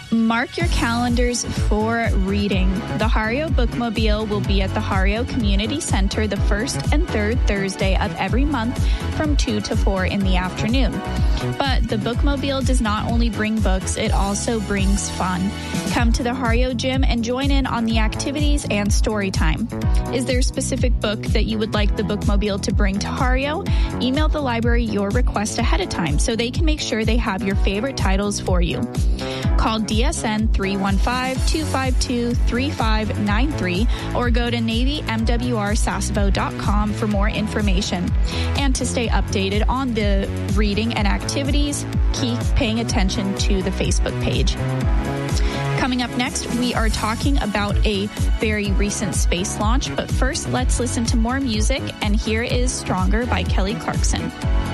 Mark your calendars for reading. The Hario Bookmobile will be at the Hario Community Center the first and third Thursday of every month from 2 to 4 in the afternoon. But the Bookmobile does not only bring books, it also brings fun. Come to the Hario Gym and join in on the activities and story time. Is there a specific book that you would like the Bookmobile to bring to Hario? Email the library your request ahead of time so they can make sure they have your favorite titles for you. Call DSN 315-252-3593 or go to NavyMWRSasebo.com for more information. And to stay updated on the reading and activities, keep paying attention to the Facebook page. Coming up next, we are talking about a very recent space launch, but first let's listen to more music, and here is Stronger by Kelly Clarkson.